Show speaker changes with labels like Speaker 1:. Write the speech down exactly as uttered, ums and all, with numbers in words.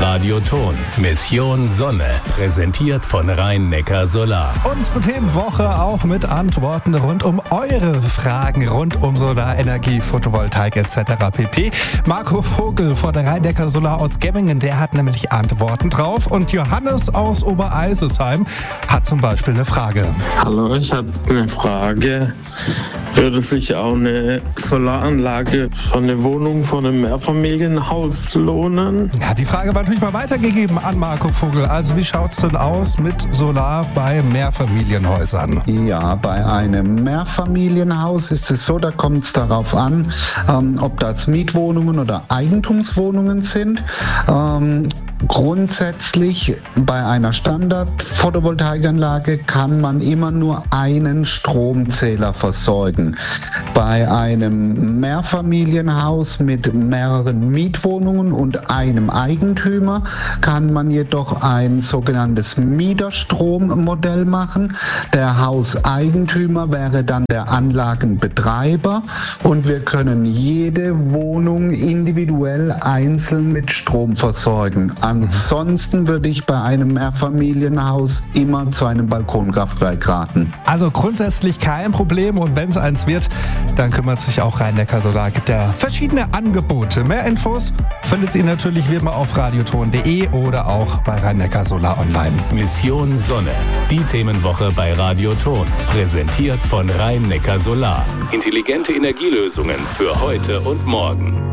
Speaker 1: Radioton. Mission Sonne. Präsentiert von Rhein-Neckar Solar.
Speaker 2: Unsere Themenwoche auch mit Antworten rund um eure Fragen rund um Solarenergie, Photovoltaik et cetera pp. Marco Vogel von der Rhein-Neckar Solar aus Gemmingen, der hat nämlich Antworten drauf. Und Johannes aus Obereisesheim hat zum Beispiel eine Frage.
Speaker 3: Hallo, ich habe eine Frage. Würde sich auch eine Solaranlage von einer Wohnung, von einem Mehrfamilienhaus lohnen?
Speaker 2: Ja, die Frage war natürlich mal weitergegeben an Marco Vogel. Also wie schaut's denn aus mit Solar bei Mehrfamilienhäusern?
Speaker 4: Ja, bei einem Mehrfamilienhaus ist es so, da kommt es darauf an, ähm, ob das Mietwohnungen oder Eigentumswohnungen sind. Ähm, Grundsätzlich bei einer Standard-Photovoltaikanlage kann man immer nur einen Stromzähler versorgen. Bei einem Mehrfamilienhaus mit mehreren Mietwohnungen und einem Eigentümer kann man jedoch ein sogenanntes Mieterstrommodell machen. Der Hauseigentümer wäre dann der Anlagenbetreiber und wir können jede Wohnung individuell einzeln mit Strom versorgen. Ansonsten würde ich bei einem Mehrfamilienhaus immer zu einem Balkonkraftwerk raten.
Speaker 2: Also grundsätzlich kein Problem und wenn es eins wird, dann kümmert sich auch Rhein-Neckar Solar. Gibt ja verschiedene Angebote. Mehr Infos findet ihr natürlich wie immer auf radioton punkt de oder auch bei Rhein-Neckar Solar online.
Speaker 1: Mission Sonne. Die Themenwoche bei Radioton. Präsentiert von Rhein-Neckar Solar. Intelligente Energielösungen für heute und morgen.